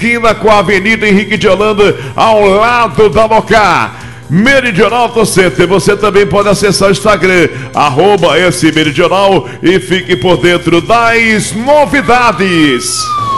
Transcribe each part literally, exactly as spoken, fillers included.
esquina com a Avenida Henrique de Holanda, ao lado da Mocar. Meridional Auto Center. Você também pode acessar o Instagram, arroba esse Meridional, e fique por dentro das novidades.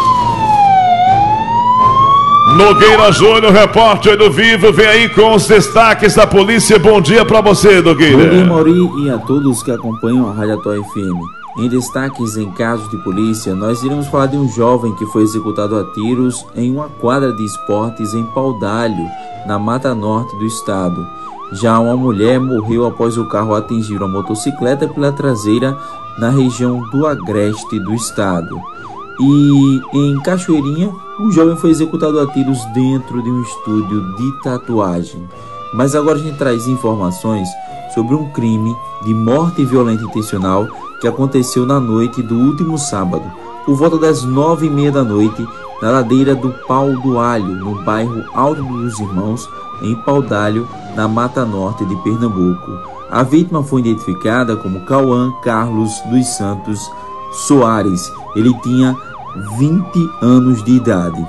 Nogueira Júnior, repórter do Vivo, vem aí com os destaques da polícia. Bom dia pra você, Nogueira. Bom dia, Mauri, e a todos que acompanham a Rádio Atual F M. Em destaques em casos de polícia, nós iremos falar de um jovem que foi executado a tiros em uma quadra de esportes em Paudalho, na Mata Norte do estado. Já uma mulher morreu após o carro atingir uma motocicleta pela traseira na região do Agreste do estado. E em Cachoeirinha, um jovem foi executado a tiros dentro de um estúdio de tatuagem. Mas agora a gente traz informações sobre um crime de morte violenta intencional que aconteceu na noite do último sábado, por volta das nove e meia da noite, na ladeira do Pau do Alho, no bairro Alto dos Irmãos, em Paudalho, na Mata Norte de Pernambuco. A vítima foi identificada como Cauã Carlos dos Santos Soares. Ele tinha vinte anos de idade.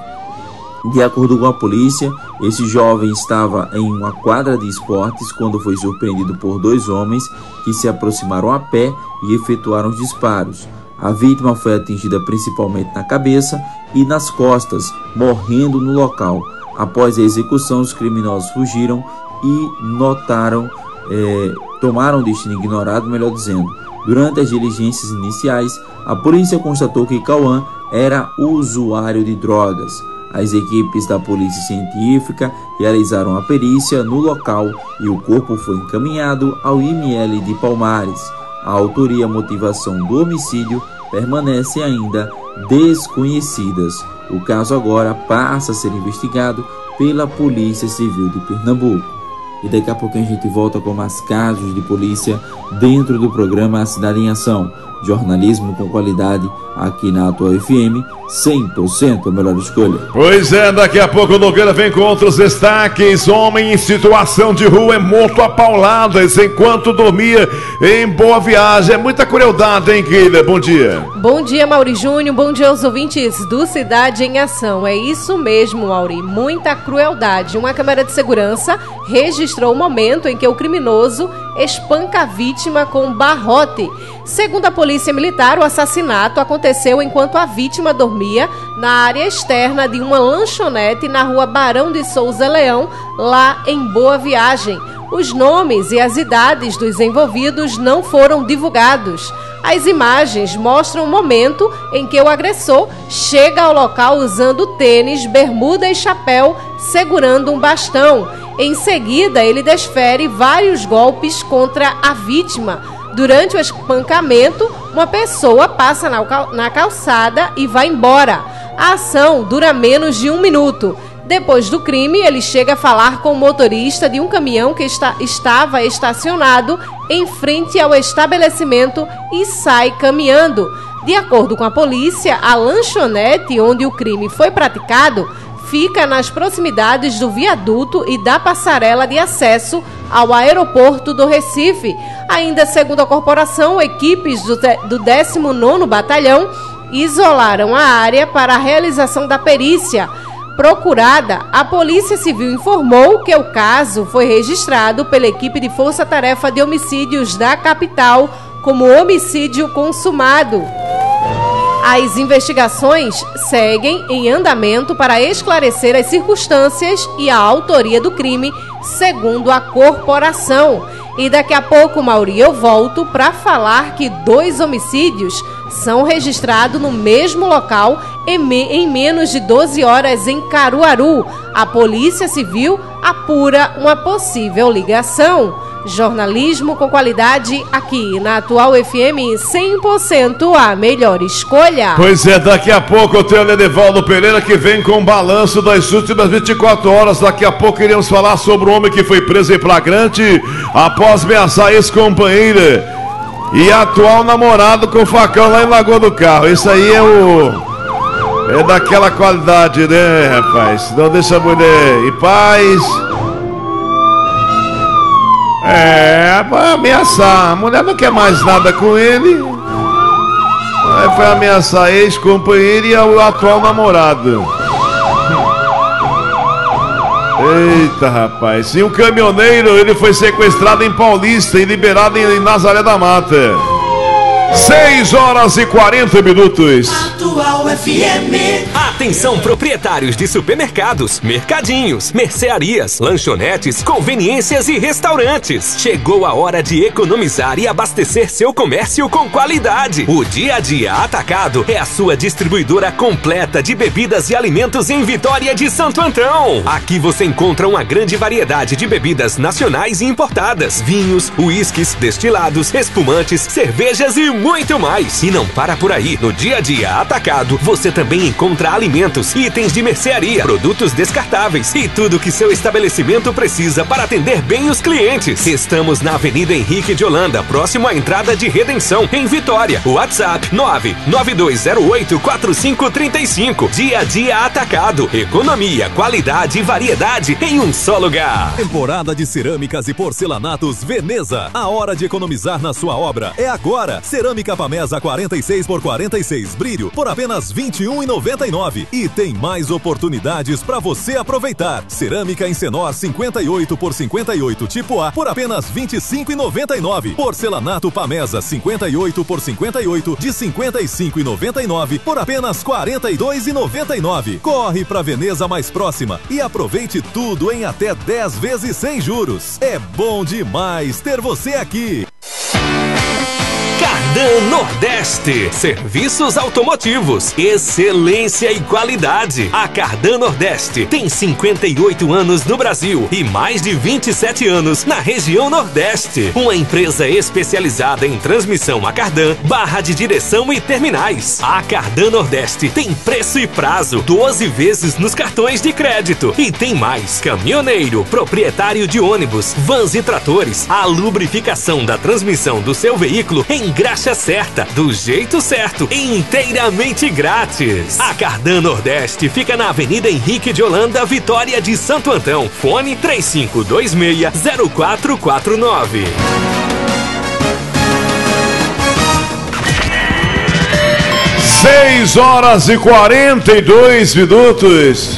De acordo com a polícia, esse jovem estava em uma quadra de esportes quando foi surpreendido por dois homens que se aproximaram a pé e efetuaram os disparos. A vítima foi atingida principalmente na cabeça e nas costas, morrendo no local. Após a execução, os criminosos fugiram e notaram, eh, tomaram o destino ignorado, melhor dizendo. Durante as diligências iniciais, a polícia constatou que Cauã era usuário de drogas. As equipes da Polícia Científica realizaram a perícia no local e o corpo foi encaminhado ao I M L de Palmares. A autoria e a motivação do homicídio permanecem ainda desconhecidas. O caso agora passa a ser investigado pela Polícia Civil de Pernambuco. E daqui a pouco a gente volta com mais casos de polícia dentro do programa Cidade em Ação. Jornalismo com qualidade aqui na Atual F M, cem por cento a melhor escolha. Pois é, daqui a pouco o Nogueira vem com outros destaques. Homem em situação de rua é morto a pauladas enquanto dormia em Boa Viagem. É muita crueldade, hein, Guilherme? Bom dia. Bom dia, Mauri Júnior. Bom dia aos ouvintes do Cidade em Ação. É isso mesmo, Mauri. Muita crueldade. Uma câmera de segurança registrou o momento em que o criminoso espanca a vítima com um barrote. Segundo a Polícia Militar, o assassinato aconteceu enquanto a vítima dormia na área externa de uma lanchonete na rua Barão de Souza Leão, lá em Boa Viagem. Os nomes e as idades dos envolvidos não foram divulgados. As imagens mostram o momento em que o agressor chega ao local usando tênis, bermuda e chapéu, segurando um bastão. Em seguida, ele desfere vários golpes contra a vítima. Durante o espancamento, uma pessoa passa na calçada e vai embora. A ação dura menos de um minuto. Depois do crime, ele chega a falar com o motorista de um caminhão que está, estava estacionado em frente ao estabelecimento e sai caminhando. De acordo com a polícia, a lanchonete onde o crime foi praticado fica nas proximidades do viaduto e da passarela de acesso ao aeroporto do Recife. Ainda segundo a corporação, equipes do, do décimo nono Batalhão isolaram a área para a realização da perícia. Procurada, a Polícia Civil informou que o caso foi registrado pela equipe de Força-Tarefa de Homicídios da capital como homicídio consumado. As investigações seguem em andamento para esclarecer as circunstâncias e a autoria do crime, segundo a corporação. E daqui a pouco, Mauri, eu volto para falar que dois homicídios são registrados no mesmo local em, me- em menos de doze horas em Caruaru. A Polícia Civil apura uma possível ligação. Jornalismo com qualidade aqui na Atual F M, cem por cento a melhor escolha. Pois é, daqui a pouco eu tenho o Edevaldo Pereira que vem com o balanço das últimas vinte e quatro horas. Daqui a pouco iremos falar sobre o homem que foi preso em flagrante após ameaçar ex-companheira e atual namorado com facão lá em Lagoa do Carro. Isso aí é o... é daquela qualidade, né, rapaz? Não deixa a mulher em paz. É, vai ameaçar. A mulher não quer mais nada com ele. Aí foi ameaçar a ex-companheira e o atual namorado. Eita, rapaz. E um caminhoneiro, ele foi sequestrado em Paulista e liberado em Nazaré da Mata. seis horas e quarenta minutos. Atual F M. Atenção, proprietários de supermercados, mercadinhos, mercearias, lanchonetes, conveniências e restaurantes. Chegou a hora de economizar e abastecer seu comércio com qualidade. O Dia a Dia Atacado é a sua distribuidora completa de bebidas e alimentos em Vitória de Santo Antão. Aqui você encontra uma grande variedade de bebidas nacionais e importadas, vinhos, uísques, destilados, espumantes, cervejas e muito mais. E não para por aí. No Dia a Dia Atacado, você também encontra alimentos, itens de mercearia, produtos descartáveis e tudo que seu estabelecimento precisa para atender bem os clientes. Estamos na Avenida Henrique de Holanda, próximo à entrada de Redenção, em Vitória. WhatsApp nove nove dois zero oito quatro cinco três cinco. Dia a Dia Atacado. Economia, qualidade e variedade em um só lugar. Temporada de cerâmicas e porcelanatos Veneza. A hora de economizar na sua obra é agora. Cerâmica Pamesa quarenta e seis por quarenta e seis brilho por apenas vinte e um reais e noventa e nove centavos. E tem mais oportunidades para você aproveitar. Cerâmica Encenor cinquenta e oito por cinquenta e oito tipo A por apenas vinte e cinco reais e noventa e nove centavos. Porcelanato Pamesa cinquenta e oito por cinquenta e oito de cinquenta e cinco reais e noventa e nove centavos por apenas quarenta e dois reais e noventa e nove centavos. Corre para Veneza mais próxima e aproveite tudo em até dez vezes sem juros. É bom demais ter você aqui. Cardan Nordeste, serviços automotivos, excelência e qualidade. A Cardan Nordeste tem cinquenta e oito anos no Brasil e mais de vinte e sete anos na região Nordeste. Uma empresa especializada em transmissão a cardan, barra de direção e terminais. A Cardan Nordeste tem preço e prazo, doze vezes nos cartões de crédito. E tem mais, caminhoneiro, proprietário de ônibus, vans e tratores. A lubrificação da transmissão do seu veículo em graxa certa, do jeito certo, inteiramente grátis. A Cardan Nordeste fica na Avenida Henrique de Holanda, Vitória de Santo Antão. Fone três cinco dois seis zero quatro quatro nove. seis horas e quarenta e dois minutos.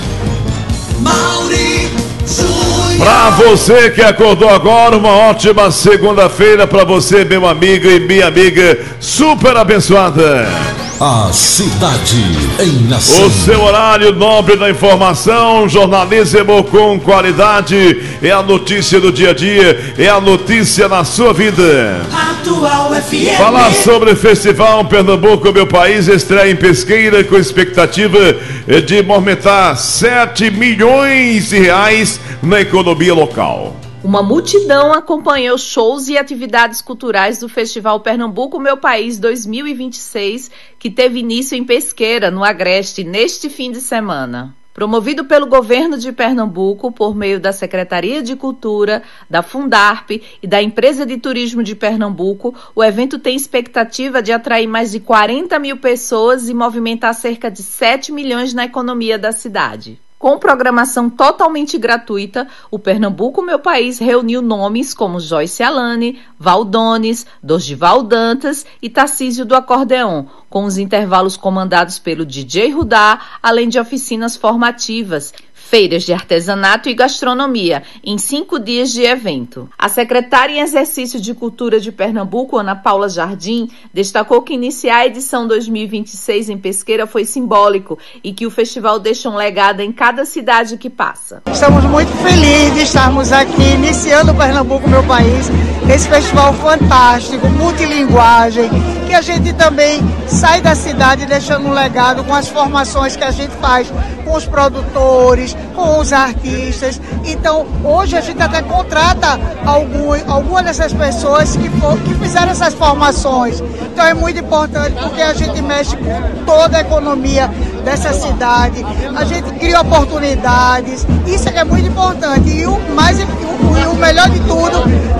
Mauri Júnior. Pra você que acordou agora, uma ótima segunda-feira pra você, meu amigo e minha amiga super abençoada. A cidade em ação. O seu horário nobre da informação, jornalismo com qualidade, é a notícia do dia a dia, é a notícia na sua vida. Atual F M. Falar sobre o Festival Pernambuco, meu país, estreia em Pesqueira com expectativa de movimentar sete milhões de reais na economia local. Uma multidão acompanhou shows e atividades culturais do Festival Pernambuco Meu País dois mil e vinte e seis, que teve início em Pesqueira, no Agreste, neste fim de semana. Promovido pelo governo de Pernambuco por meio da Secretaria de Cultura, da Fundarp e da Empresa de Turismo de Pernambuco, o evento tem expectativa de atrair mais de quarenta mil pessoas e movimentar cerca de sete milhões na economia da cidade. Com programação totalmente gratuita, o Pernambuco Meu País reuniu nomes como Joyce Alane, Valdones, Dorival Dantas e Tarcísio do Acordeon, com os intervalos comandados pelo D J Rudá, além de oficinas formativas, feiras de artesanato e gastronomia, em cinco dias de evento. A secretária em exercício de Cultura de Pernambuco, Ana Paula Jardim, destacou que iniciar a edição dois mil e vinte e seis em Pesqueira foi simbólico e que o festival deixa um legado em cada cidade que passa. Estamos muito felizes de estarmos aqui iniciando o Pernambuco Meu País, esse festival fantástico, multilinguagem, que a gente também sai da cidade deixando um legado com as formações que a gente faz com os produtores, com os artistas. Então, hoje a gente até contrata algum, algumas dessas pessoas que, for, que fizeram essas formações. Então, é muito importante porque a gente mexe com toda a economia dessa cidade, a gente cria oportunidades, isso é muito importante. E o, mais, o, o melhor de tudo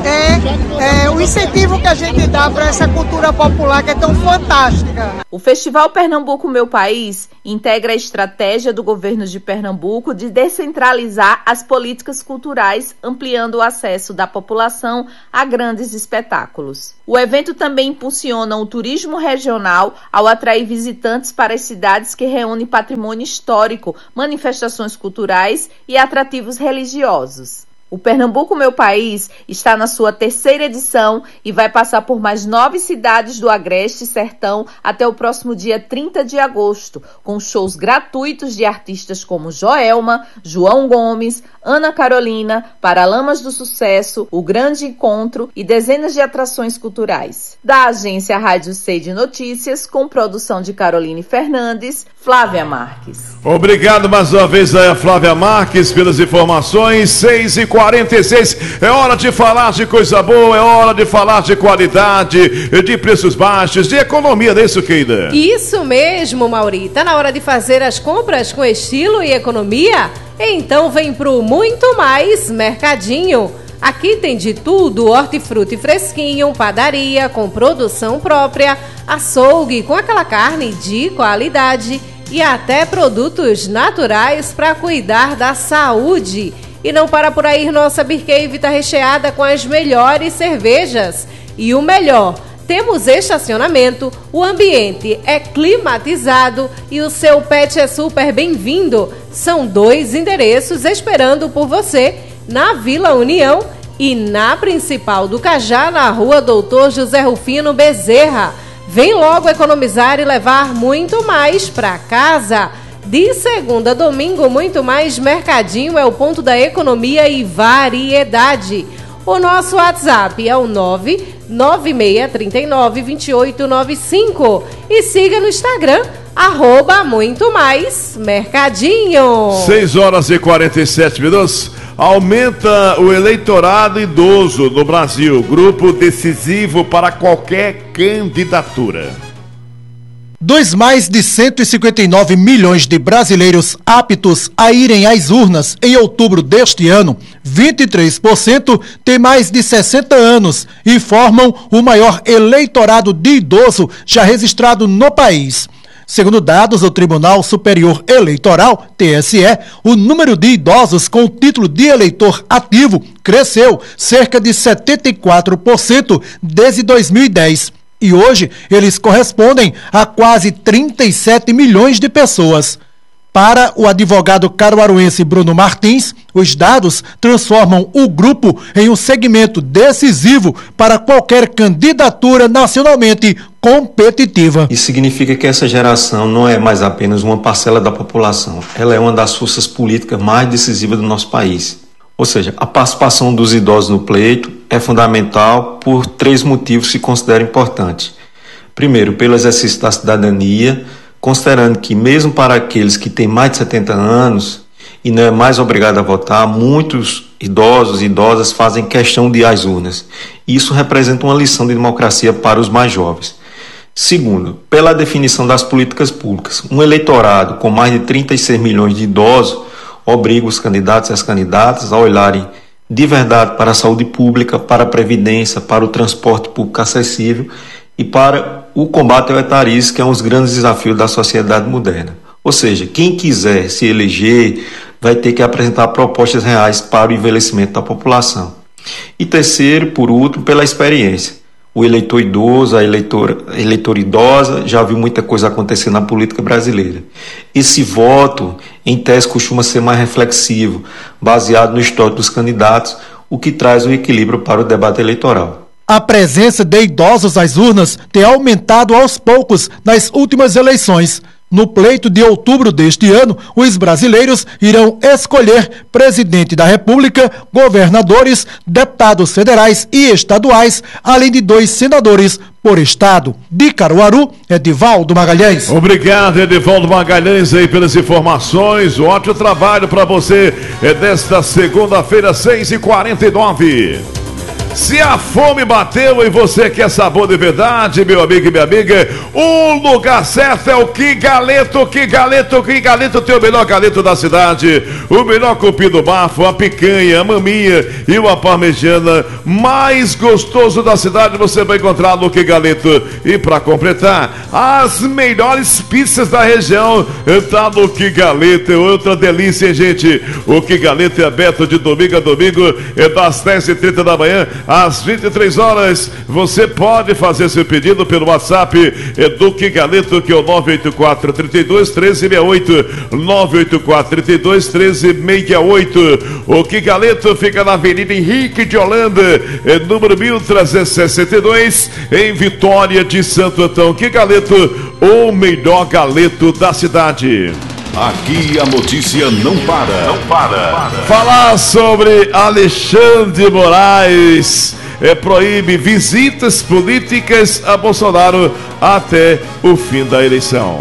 é, é o incentivo que a gente dá para essa cultura popular que é tão fantástica. O Festival Pernambuco Meu País integra a estratégia do governo de Pernambuco de descentralizar as políticas culturais, ampliando o acesso da população a grandes espetáculos. O evento também impulsiona o turismo regional ao atrair visitantes para as cidades que reúnem reúne patrimônio histórico, manifestações culturais e atrativos religiosos. O Pernambuco Meu País está na sua terceira edição e vai passar por mais nove cidades do Agreste e Sertão até o próximo dia trinta de agosto, com shows gratuitos de artistas como Joelma, João Gomes, Ana Carolina, Paralamas do Sucesso, O Grande Encontro e dezenas de atrações culturais. Da agência Rádio C de Notícias, com produção de Caroline Fernandes, Flávia Marques. Obrigado mais uma vez a Flávia Marques pelas informações. seis e quarenta e seis, é hora de falar de coisa boa, é hora de falar de qualidade, de preços baixos, de economia, não é isso, Keida? Isso mesmo, Mauri. Tá na hora de fazer as compras com estilo e economia? Então vem pro Muito Mais Mercadinho. Aqui tem de tudo: hortifruti fresquinho, padaria com produção própria, açougue com aquela carne de qualidade e até produtos naturais para cuidar da saúde. E não para por aí, nossa Beer Cave está recheada com as melhores cervejas. E o melhor, temos estacionamento, o ambiente é climatizado e o seu pet é super bem-vindo. São dois endereços esperando por você, na Vila União e na Principal do Cajá, na Rua Doutor José Rufino Bezerra. Vem logo economizar e levar muito mais para casa. De segunda a domingo, Muito Mais Mercadinho é o ponto da economia e variedade. O nosso WhatsApp é o nove nove seis três nove, dois oito nove cinco e siga no Instagram, arroba Muito Mais Mercadinho. seis horas e quarenta e sete minutos. Aumenta o eleitorado idoso no Brasil, grupo decisivo para qualquer candidatura. Dos mais de cento e cinquenta e nove milhões de brasileiros aptos a irem às urnas em outubro deste ano, vinte e três por cento têm mais de sessenta anos e formam o maior eleitorado de idoso já registrado no país. Segundo dados do Tribunal Superior Eleitoral, T S E, o número de idosos com o título de eleitor ativo cresceu cerca de setenta e quatro por cento desde dois mil e dez. E hoje eles correspondem a quase trinta e sete milhões de pessoas. Para o advogado caruaruense Bruno Martins, os dados transformam o grupo em um segmento decisivo para qualquer candidatura nacionalmente competitiva. Isso significa que essa geração não é mais apenas uma parcela da população, ela é uma das forças políticas mais decisivas do nosso país. Ou seja, a participação dos idosos no pleito é fundamental por três motivos que se consideram importantes. Primeiro, pelo exercício da cidadania, considerando que mesmo para aqueles que têm mais de setenta anos e não é mais obrigado a votar, muitos idosos e idosas fazem questão de ir às urnas. Isso representa uma lição de democracia para os mais jovens. Segundo, pela definição das políticas públicas, um eleitorado com mais de trinta e seis milhões de idosos obriga os candidatos e as candidatas a olharem de verdade para a saúde pública, para a previdência, para o transporte público acessível e para o combate ao etarismo, que é um dos grandes desafios da sociedade moderna. Ou seja, quem quiser se eleger vai ter que apresentar propostas reais para o envelhecimento da população. E terceiro, por último, pela experiência. O eleitor idoso, a eleitora, a eleitora idosa já viu muita coisa acontecer na política brasileira. Esse voto, em tese, costuma ser mais reflexivo, baseado no histórico dos candidatos, o que traz um equilíbrio para o debate eleitoral. A presença de idosos às urnas tem aumentado aos poucos nas últimas eleições. No pleito de outubro deste ano, os brasileiros irão escolher presidente da República, governadores, deputados federais e estaduais, além de dois senadores por estado. De Caruaru, Edivaldo Magalhães. Obrigado, Edivaldo Magalhães, aí pelas informações. Um ótimo trabalho para você é desta segunda-feira, seis e quarenta e nove. Se a fome bateu e você quer sabor de verdade, meu amigo e minha amiga, o lugar certo é o Que Galeto, Que Galeto, Que Galeto tem o melhor galeto da cidade, o melhor cupim do bafo, a picanha, a maminha e uma parmegiana mais gostoso da cidade você vai encontrar no Que Galeto. E para completar, as melhores pizzas da região tá no Que Galeto, é outra delícia, hein, gente? O Que Galeto é aberto de domingo a domingo, é das dez e trinta da manhã às vinte e três horas. Você pode fazer seu pedido pelo WhatsApp do Que Galeto, que é o nove oito quatro, três dois, um três seis oito, nove oito quatro, três dois, um três seis oito. O Que Galeto fica na Avenida Henrique de Holanda, número mil trezentos e sessenta e dois, em Vitória de Santo Antão. Que Galeto, o melhor galeto da cidade. Aqui a notícia não para. Não para. Falar sobre Alexandre de Moraes é, proíbe visitas políticas a Bolsonaro até o fim da eleição.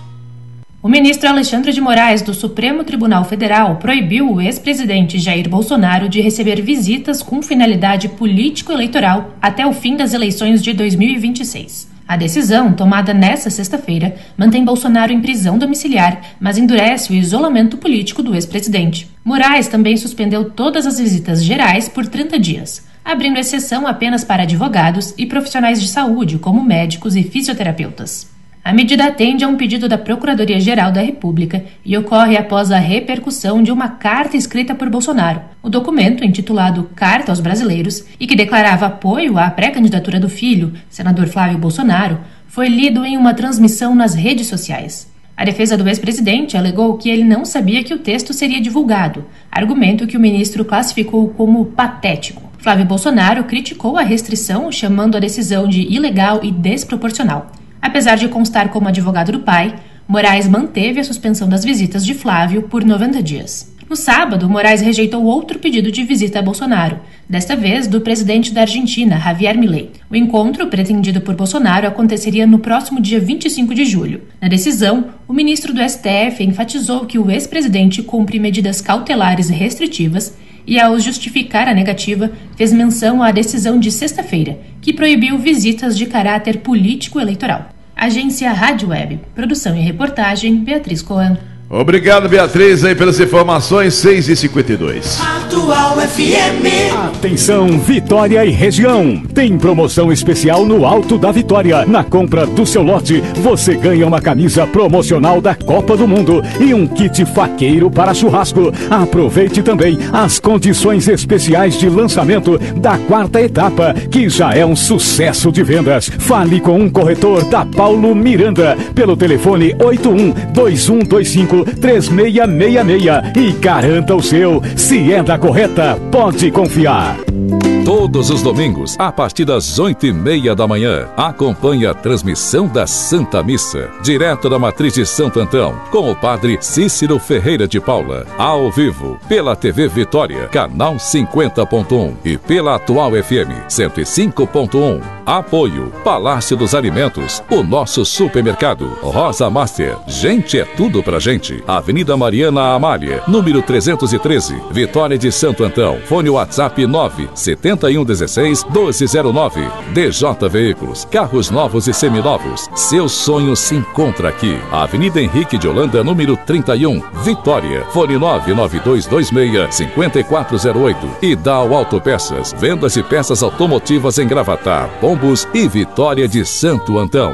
O ministro Alexandre de Moraes, do Supremo Tribunal Federal, proibiu o ex-presidente Jair Bolsonaro de receber visitas com finalidade político-eleitoral até o fim das eleições de dois mil e vinte e seis. A decisão, tomada nesta sexta-feira, mantém Bolsonaro em prisão domiciliar, mas endurece o isolamento político do ex-presidente. Moraes também suspendeu todas as visitas gerais por trinta dias, abrindo exceção apenas para advogados e profissionais de saúde, como médicos e fisioterapeutas. A medida atende a um pedido da Procuradoria-Geral da República e ocorre após a repercussão de uma carta escrita por Bolsonaro. O documento, intitulado Carta aos Brasileiros, e que declarava apoio à pré-candidatura do filho, senador Flávio Bolsonaro, foi lido em uma transmissão nas redes sociais. A defesa do ex-presidente alegou que ele não sabia que o texto seria divulgado, argumento que o ministro classificou como patético. Flávio Bolsonaro criticou a restrição, chamando a decisão de ilegal e desproporcional. Apesar de constar como advogado do pai, Moraes manteve a suspensão das visitas de Flávio por noventa dias. No sábado, Moraes rejeitou outro pedido de visita a Bolsonaro, desta vez do presidente da Argentina, Javier Milei. O encontro, pretendido por Bolsonaro, aconteceria no próximo dia vinte e cinco de julho. Na decisão, o ministro do S T F enfatizou que o ex-presidente cumpre medidas cautelares restritivas e, ao justificar a negativa, fez menção à decisão de sexta-feira, que proibiu visitas de caráter político-eleitoral. Agência Rádio Web. Produção e reportagem, Beatriz Coan. Obrigado, Beatriz, aí pelas informações. Seis e cinquenta e dois. Atual F M. Atenção, Vitória e região. Tem promoção especial no Alto da Vitória. Na compra do seu lote, você ganha uma camisa promocional da Copa do Mundo e um kit faqueiro para churrasco. Aproveite também as condições especiais de lançamento da quarta etapa, que já é um sucesso de vendas. Fale com um corretor da Paulo Miranda pelo telefone oito um dois um dois cinco três seis seis seis e garanta o seu. Se é da correta, pode confiar. Todos os domingos, a partir das oito e meia da manhã, acompanhe a transmissão da Santa Missa, direto da Matriz de Santo Antão, com o padre Cícero Ferreira de Paula, ao vivo, pela T V Vitória, canal cinquenta ponto um e pela Atual F M cento e cinco ponto um. Apoio Palácio dos Alimentos, o nosso supermercado, Rosa Master, gente é tudo pra gente. Avenida Mariana Amália, número trezentos e treze, Vitória de Santo Antão. Fone WhatsApp nove sete um um seis doze zero nove. D J Veículos, carros novos e seminovos. Seu sonho se encontra aqui. Avenida Henrique de Holanda, número trinta e um, Vitória. Fone nove nove dois dois seis cinco quatro zero oito. E Dal Autopeças, vendas e peças automotivas em Gravatar, Pombos e Vitória de Santo Antão.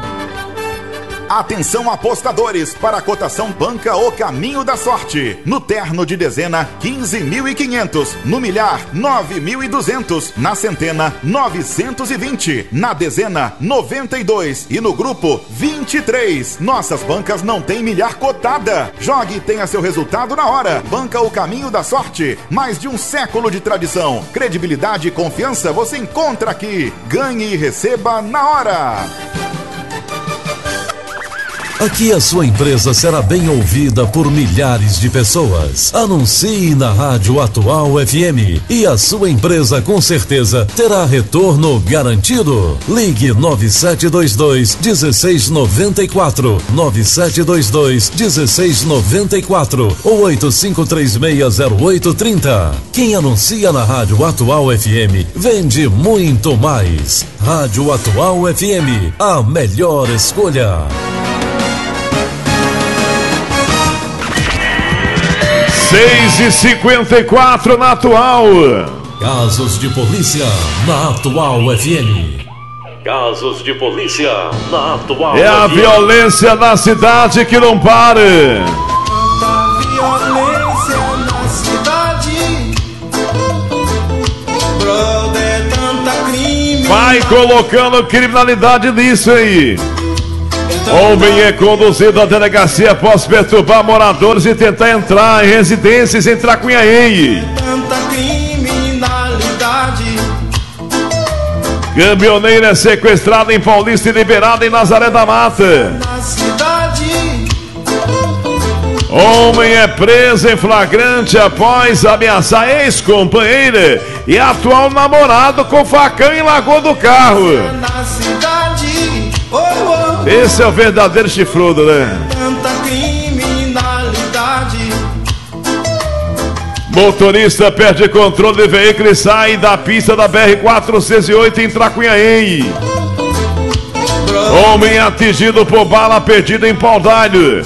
Atenção, apostadores, para a cotação banca O Caminho da Sorte. No terno de dezena, quinze mil e quinhentos. No milhar, nove mil e duzentos. Na centena, novecentos e vinte. Na dezena, noventa e dois. E no grupo, vinte e três. Nossas bancas não têm milhar cotada. Jogue e tenha seu resultado na hora. Banca O Caminho da Sorte. Mais de um século de tradição. Credibilidade e confiança você encontra aqui. Ganhe e receba na hora. Aqui a sua empresa será bem ouvida por milhares de pessoas. Anuncie na Rádio Atual F M e a sua empresa com certeza terá retorno garantido. Ligue nove sete dois dois um seis nove quatro, nove sete dois dois um seis nove quatro ou oito cinco três seis zero oito três zero. Quem anuncia na Rádio Atual F M vende muito mais. Rádio Atual F M, a melhor escolha. seis e cinquenta e quatro na Atual. Casos de polícia na Atual F M. Casos de polícia na Atual É a F M. violência na cidade que não para. Tanta violência na cidade, brother, tanta vai colocando criminalidade nisso aí. Homem é conduzido à delegacia após perturbar moradores e tentar entrar em residências em Tracunhaém. Tanta criminalidade. Caminhoneiro é sequestrado em Paulista e liberado em Nazaré da Mata. Na cidade. Homem é preso em flagrante após ameaçar ex-companheira e atual namorado com facão em Lagoa do Carro. Na cidade. Oh, oh. Esse é o verdadeiro chifrudo, né? Tanta criminalidade. Motorista perde controle do veículo e sai da pista da B R quatrocentos e oito em Tracunhaém. Homem atingido por bala perdida em Paudalho.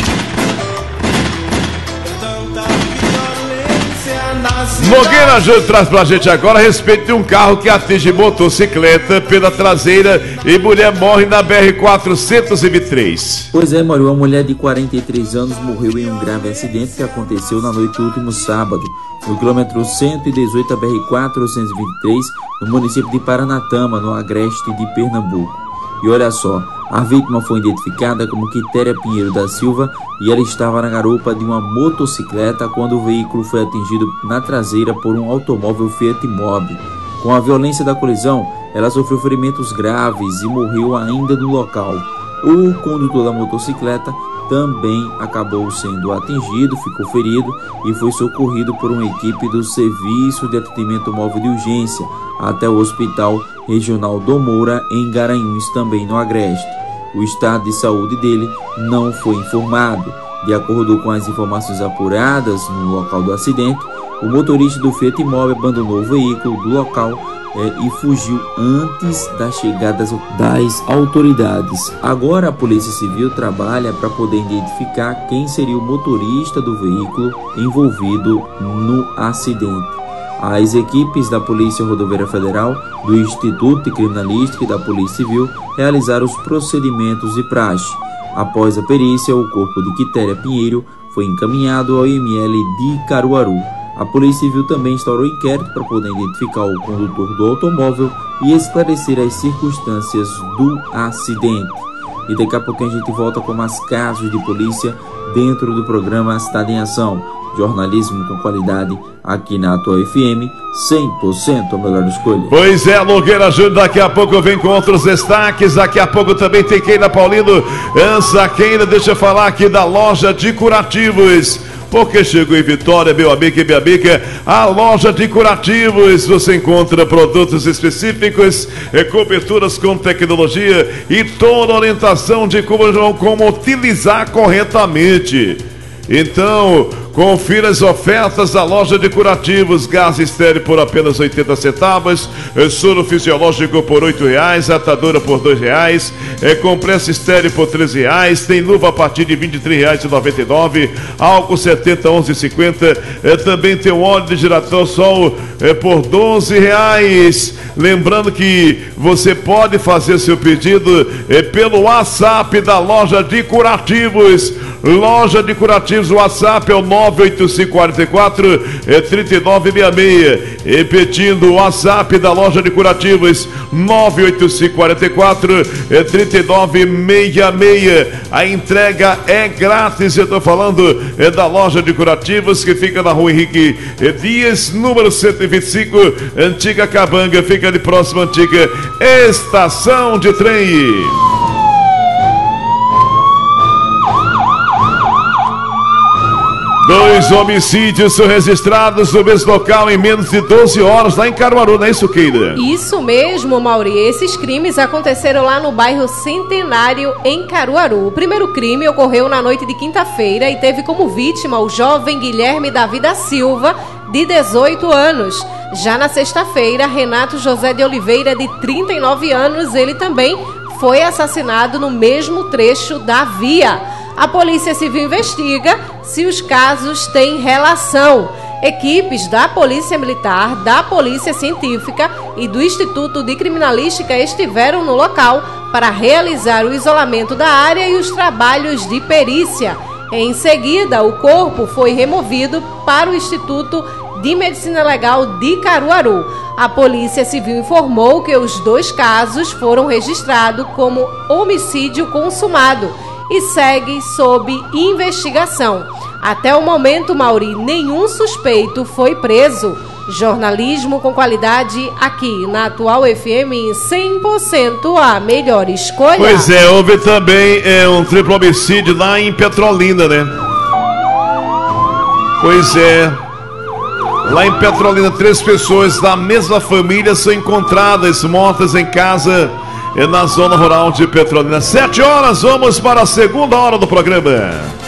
Nogueira Júnior traz pra gente agora a respeito de um carro que atinge motocicleta pela traseira e mulher morre na B R quatrocentos e vinte e três. Pois é, Mário, uma mulher de quarenta e três anos morreu em um grave acidente que aconteceu na noite do último sábado, no quilômetro cento e dezoito da B R quatrocentos e vinte e três, no município de Paranatama, no agreste de Pernambuco. E olha só, a vítima foi identificada como Quitéria Pinheiro da Silva e ela estava na garupa de uma motocicleta quando o veículo foi atingido na traseira por um automóvel Fiat Mobi. Com a violência da colisão, ela sofreu ferimentos graves e morreu ainda no local. O condutor da motocicleta também acabou sendo atingido, ficou ferido e foi socorrido por uma equipe do Serviço de Atendimento Móvel de Urgência até o Hospital Regional do Moura, em Garanhuns, também no Agreste. O estado de saúde dele não foi informado. De acordo com as informações apuradas no local do acidente, o motorista do Fiat Mobi abandonou o veículo do local é, e fugiu antes da chegada das, das autoridades. Agora a Polícia Civil trabalha para poder identificar quem seria o motorista do veículo envolvido no acidente. As equipes da Polícia Rodoviária Federal, do Instituto de Criminalística e da Polícia Civil realizaram os procedimentos de praxe. Após a perícia, o corpo de Quitéria Pinheiro foi encaminhado ao I M L de Caruaru. A Polícia Civil também instaurou inquérito para poder identificar o condutor do automóvel e esclarecer as circunstâncias do acidente. E daqui a pouquinho a gente volta com mais casos de polícia dentro do programa Cidade em Ação. Jornalismo com qualidade aqui na Atual F M, cem por cento a melhor escolha. Pois é, Nogueira Júnior, daqui a pouco eu venho com outros destaques. Daqui a pouco também tem Keila Paulino. Ansa Keila, deixa eu falar aqui da loja de curativos. Porque chegou em Vitória, meu amigo e minha amiga, a loja de curativos. Você encontra produtos específicos, coberturas com tecnologia e toda a orientação de como, como utilizar corretamente. Então, confira as ofertas da loja de curativos. Gás estéreo por apenas oitenta centavos, soro fisiológico por oito reais, atadura por dois reais, é, compressa estéreo por treze reais, tem luva a partir de vinte e três reais e noventa e nove centavos, álcool setenta, onze e cinquenta, é, também tem o óleo de girassol é, por doze reais. Lembrando que você pode fazer seu pedido é, pelo WhatsApp da loja de curativos. Loja de curativos, o WhatsApp é o nove oito cinco quatro quatro, três nove seis seis. Repetindo, o WhatsApp da loja de curativos, nove oito cinco quatro quatro, três nove seis seis. A entrega é grátis. Eu estou falando é, da loja de curativos que fica na rua Henrique Dias, número cento e vinte e cinco, Antiga Cabanga, fica ali próxima à antiga estação de trem. Dois homicídios são registrados no mesmo local em menos de doze horas, lá em Caruaru, não é isso, Keila? Isso mesmo, Mauri. Esses crimes aconteceram lá no bairro Centenário, em Caruaru. O primeiro crime ocorreu na noite de quinta-feira e teve como vítima o jovem Guilherme Davi da Silva, de dezoito anos. Já na sexta-feira, Renato José de Oliveira, de trinta e nove anos, ele também foi assassinado no mesmo trecho da via. A Polícia Civil investiga se os casos têm relação. Equipes da Polícia Militar, da Polícia Científica e do Instituto de Criminalística estiveram no local para realizar o isolamento da área e os trabalhos de perícia. Em seguida, o corpo foi removido para o Instituto de Medicina Legal de Caruaru. A Polícia Civil informou que os dois casos foram registrados como homicídio consumado e segue sob investigação. Até o momento, Mauri, nenhum suspeito foi preso. Jornalismo com qualidade aqui na Atual F M, cem por cento a melhor escolha. Pois é, houve também é, um triplo homicídio lá em Petrolina, né? Pois é. Lá em Petrolina, três pessoas da mesma família são encontradas mortas em casa na zona rural de Petrolina. Sete horas, vamos para a segunda hora do programa.